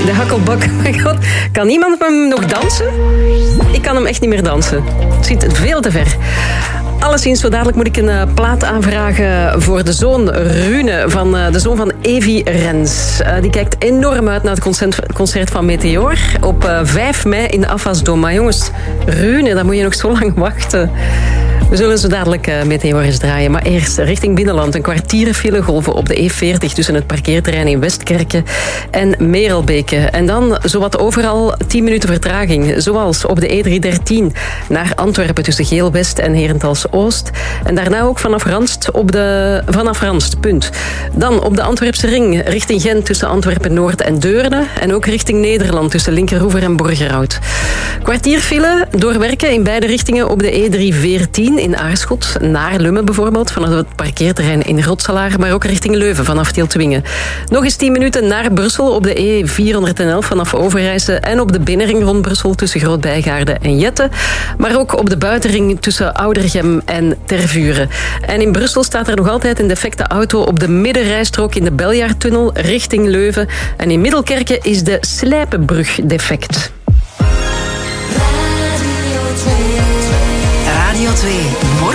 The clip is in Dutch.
de hakkelbak. Kan iemand met hem nog dansen? Ik kan hem echt niet meer dansen. Het zit veel te ver. Alleszins, zo dadelijk moet ik een plaat aanvragen voor de zoon Rune, de zoon van Evi Rens. Die kijkt enorm uit naar het concert van Meteor op 5 mei in de Afasdom. Maar jongens, Rune, dan moet je nog zo lang wachten. We zullen zo dadelijk Meteor eens draaien. Maar eerst richting binnenland. Een kwartier file golven op de E40 tussen het parkeerterrein in Westkerken en Merelbeke. En dan zowat overal 10 minuten vertraging. Zoals op de E313 naar Antwerpen tussen Geel-West en Herentals-Oost. En daarna ook vanaf Ranst, punt. Dan op de Antwerpse ring richting Gent tussen Antwerpen-Noord en Deurne. En ook richting Nederland tussen Linkeroever en Borgerhout. Kwartier file doorwerken in beide richtingen op de E314 in Aarschot, naar Lummen bijvoorbeeld, vanaf het parkeerterrein in Rotselaar, maar ook richting Leuven vanaf Tieltwingen. Nog eens 10 minuten naar Brussel op de E411 vanaf Overijse en op de binnenring rond Brussel tussen Groot-Bijgaarde en Jette, maar ook op de buitenring tussen Oudergem en Tervuren. En in Brussel staat er nog altijd een defecte auto op de middenrijstrook in de Beljaartunnel richting Leuven. En in Middelkerken is de Slijpenbrug defect. Radio 2.